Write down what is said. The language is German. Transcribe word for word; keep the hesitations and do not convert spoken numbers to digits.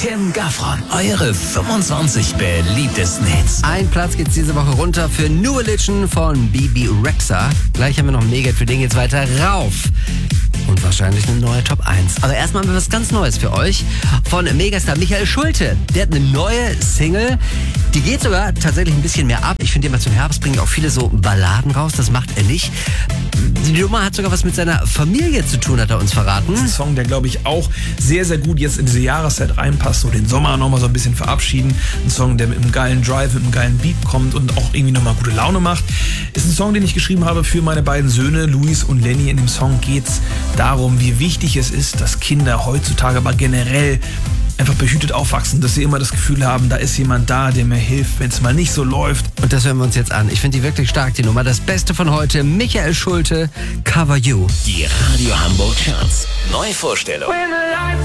Tim Gafron, eure fünfundzwanzig beliebtesten Hits. Ein Platz geht's diese Woche runter für New Religion von Bebe Rexha. Gleich haben wir noch Mega für den geht's weiter rauf. Und wahrscheinlich eine neue Top eins. Aber erstmal haben wir was ganz Neues für euch von Megastar Michael Schulte. Der hat eine neue Single, die geht sogar tatsächlich ein bisschen mehr ab. Ich finde immer zum Herbst bringen auch viele so Balladen raus, das macht er nicht. Die Nummer hat sogar was mit seiner Familie zu tun, hat er uns verraten. Ein Song, der glaube ich auch sehr, sehr gut jetzt in diese Jahreszeit reinpasst, so den Sommer nochmal so ein bisschen verabschieden. Ein Song, der mit einem geilen Drive, mit einem geilen Beat kommt und auch irgendwie nochmal gute Laune macht. Ist ein Song, den ich geschrieben habe für meine beiden Söhne, Luis und Lenny. In dem Song geht's darum, wie wichtig es ist, dass Kinder heutzutage, aber generell einfach behütet aufwachsen, dass sie immer das Gefühl haben, da ist jemand da, der mir hilft, wenn es mal nicht so läuft. Und das hören wir uns jetzt an. Ich finde die wirklich stark, die Nummer. Das Beste von heute, Michael Schulte, Cover You. Die Radio Hamburg Charts. Neuvorstellung.